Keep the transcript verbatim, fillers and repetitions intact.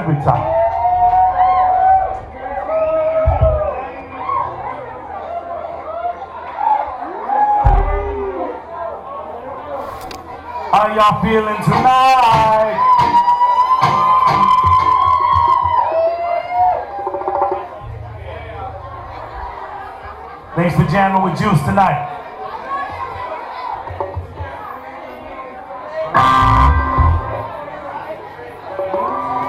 every time. How y'all feeling tonight? Thanks for jamming with Juice tonight.